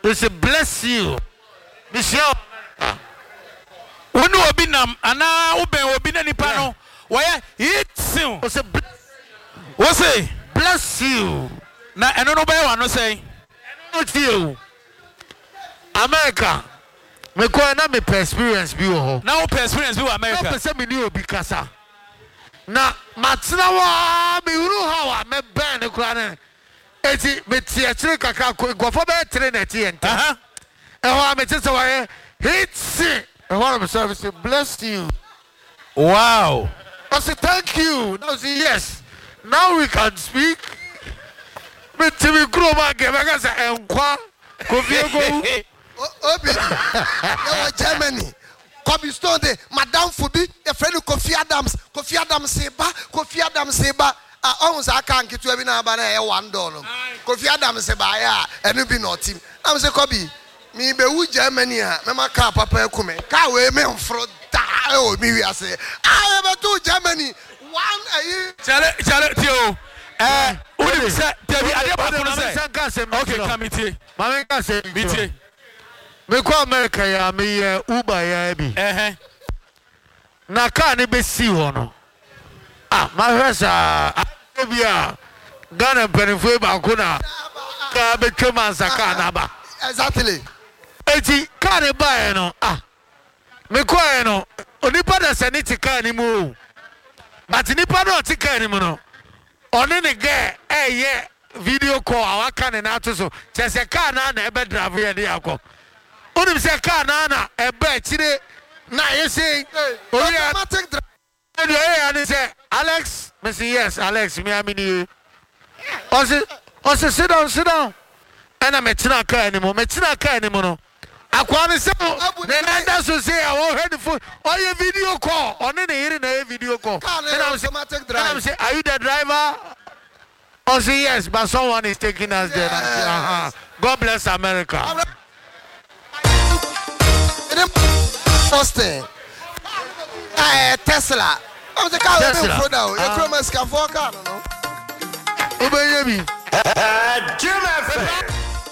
We say bless you. Michelle. When you be nam, ana ube obi na nipa no. Why it's you? We say What say? bless you. Na eno no be wa no say. Not you. America. Me ko na me experience bi wo ho. Na wo experience bi wo America. Na pese me ni obi kasa. Na matena wa me uru ha wa me ben ne kura ne. Eti me tie kire kaka ko gofo be tre na tie enta. Aha. Ho me tse wa hits. And one of the service bless you. Wow. I said thank you. Now say yes. Now we can speak. Me timi kroma ge ba say enkwa ko vie go. Obi, you Germany. Kobe Stone de Madame Fubi, a friend of Kofi Adams Seba. I almost I can't get to every now but $1. Kofi Adams Seba, yeah, and you be not team. I'm say Kobe, me be who Germany, Mama car papa come, car way me on front. Oh, me we say, I ever to Germany 1 a year. Chale, Tio. Udi say, Tell me, I say. Okay, come here. Mama can say, BT. Me ko America ya me Uber ya bi. Na car ni be si ho no. Ah, ma hwesa bia Ghana penifo ba ko na ka be twema nsaka na ba. Exactly. Eti car ni ba e no. Ah. Me ko e no. Onipa da se ni ti car ni mu. But nipa no ti car ni mu no. Oni ni ge ye video call awaka ne na to so. Chese car na e be drive ye dey akọ. Onim say car na ebe chire na you say Automatic drive. And say Alex, me say yes, Alex, me amini. O say sit down. And I'm tina car anymore. Me tina car anymore no. Akwa me say the nanda so say I want head the phone. Or your video call. On any hearing a video call. And Automatic drive. I'm say are you the driver? O say yes, but someone is taking us there. Yes. God bless America. Austin. Tesla. I'm the car for now. You come and scan for car, no? Obeyebi. Jim FM.